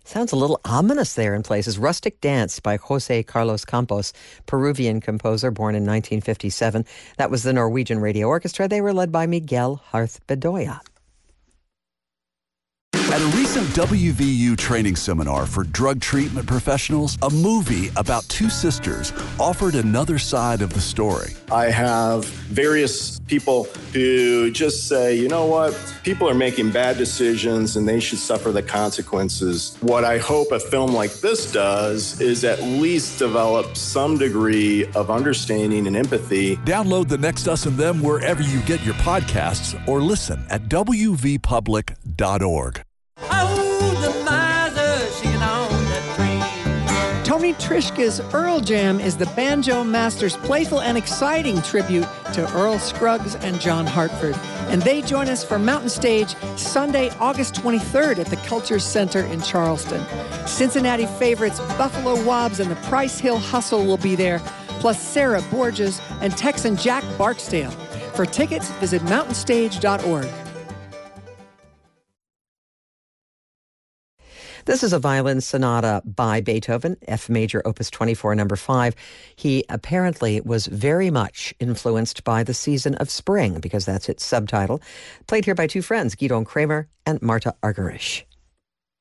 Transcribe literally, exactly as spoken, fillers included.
Sounds a little ominous there in places. Rustic Dance by Jose Carlos Campos, Peruvian composer born in nineteen fifty-seven. That was the Norwegian Radio Orchestra. They were led by Miguel Harth Bedoya. At a recent W V U training seminar for drug treatment professionals, a movie about two sisters offered another side of the story. I have various people who just say, you know what, people are making bad decisions and they should suffer the consequences. What I hope a film like this does is at least develop some degree of understanding and empathy. Download The Next Us and Them wherever you get your podcasts or listen at w v public dot org. Oh, the miser, she on that train. Tony Trishka's Earl Jam is the banjo master's playful and exciting tribute to Earl Scruggs and John Hartford. And they join us for Mountain Stage Sunday, August twenty-third at the Culture Center in Charleston. Cincinnati favorites Buffalo Wobbs and the Price Hill Hustle will be there, plus Sarah Borges and Texan Jack Barksdale. For tickets, visit mountain stage dot org. This is a violin sonata by Beethoven, F major, opus twenty-four, number five. He apparently was very much influenced by The Season of Spring, because that's its subtitle. Played here by two friends, Gidon Kramer and Marta Argerich.